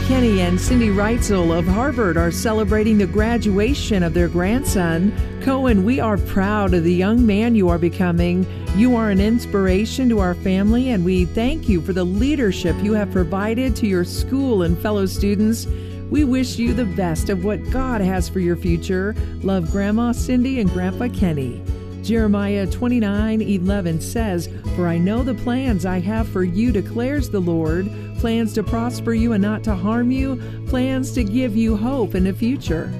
Kenny and Cindy Reitzel of Harvard are celebrating the graduation of their grandson. Cohen, we are proud of the young man you are becoming. You are an inspiration to our family, and we thank you for the leadership you have provided to your school and fellow students. We wish you the best of what God has for your future. Love, Grandma Cindy and Grandpa Kenny. Jeremiah 29:11 says, "For I know the plans I have for you, declares the Lord, plans to prosper you and not to harm you, plans to give you hope in the future."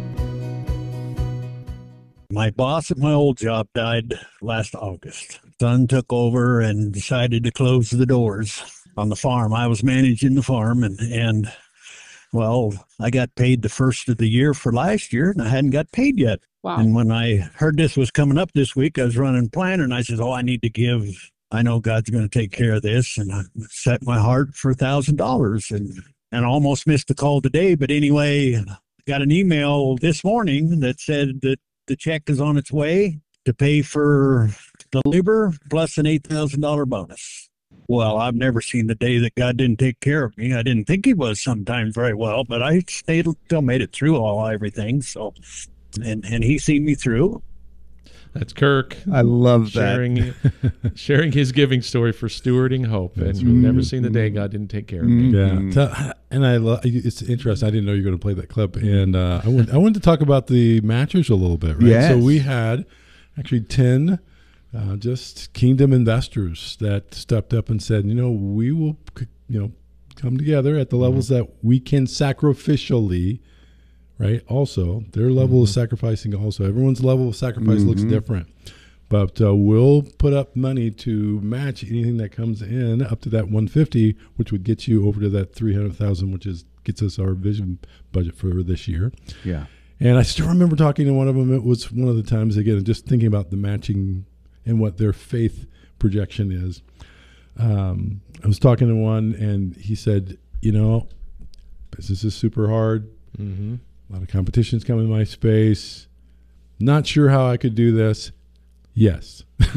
My boss at my old job died last August. Son took over and decided to close the doors on the farm. I was managing the farm, and well, I got paid the first of the year for last year, and I hadn't got paid yet. Wow. And when I heard this was coming up this week, I was running plan, and I said, I need to give. I know God's going to take care of this. And I set my heart for $1,000 and I almost missed the call today. But anyway, got an email this morning that said that the check is on its way to pay for the labor plus an $8,000 bonus. Well, I've never seen the day that God didn't take care of me. I didn't think he was sometimes very well, but I still made it through everything. So, and he seen me through. That's Kirk. I love that. Sharing his giving story for stewarding hope. And we've never seen the day God didn't take care of me. Yeah. And it's interesting. I didn't know you were going to play that clip. And I wanted to talk about the matchers a little bit, right? Yes. So we had actually 10 just kingdom investors that stepped up and said, we will, come together at the levels that we can sacrificially, right? Also, their level of sacrificing also. Everyone's level of sacrifice looks different. But we'll put up money to match anything that comes in up to that 150, which would get you over to that 300,000, which gets us our vision budget for this year. Yeah. And I still remember talking to one of them. It was one of the times, again, just thinking about the matching and what their faith projection is. I was talking to one, and he said, business is super hard. A lot of competition's coming in my space. Not sure how I could do this. Yes.